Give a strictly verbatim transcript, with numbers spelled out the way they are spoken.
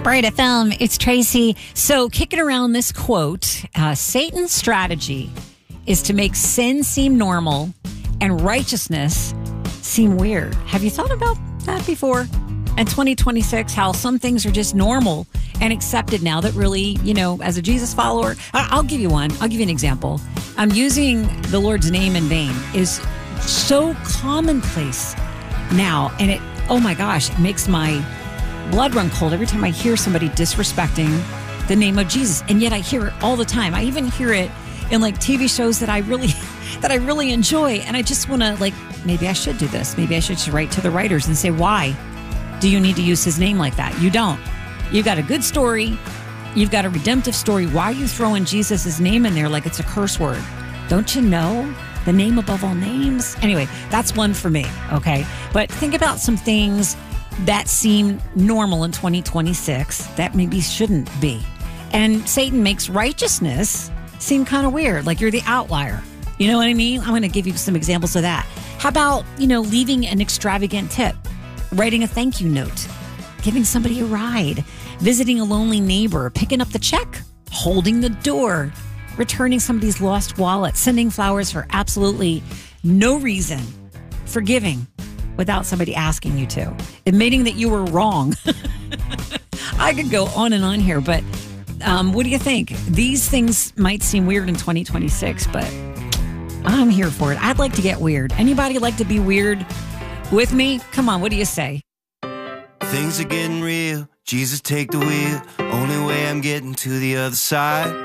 Bright F M, it's Tracy. So kicking around this quote, uh, Satan's strategy is to make sin seem normal and righteousness seem weird. Have you thought about that before? In twenty twenty-six, how some things are just normal and accepted now that really, you know, as a Jesus follower, I- I'll give you one. I'll give you an example. I'm using the Lord's name in vain is so commonplace now. And it, oh my gosh, it makes my blood run cold every time I hear somebody disrespecting the name of Jesus. And yet I hear it all the time. I even hear it in like T V shows that I really, that I really enjoy. And I just want to like, maybe I should do this. Maybe I should write to the writers and say, why do you need to use his name like that? You don't. You've got a good story. You've got a redemptive story. Why are you throwing Jesus' name in there like it's a curse word? Don't you know the name above all names? Anyway, that's one for me, okay? But think about some things that seem normal in twenty twenty-six that maybe shouldn't be. And Satan makes righteousness seem kind of weird, like you're the outlier. You know what I mean? I'm going to give you some examples of that. How about, you know, leaving an extravagant tip? Writing a thank you note, giving somebody a ride, visiting a lonely neighbor, picking up the check, holding the door, returning somebody's lost wallet, sending flowers for absolutely no reason, forgiving without somebody asking you to, admitting that you were wrong. I could go on and on here, but um, what do you think? These things might seem weird in twenty twenty-six, but I'm here for it. I'd like to get weird. Anybody like to be weird with me? Come on, what do you say? Things are getting real. Jesus, take the wheel. Only way I'm getting to the other side.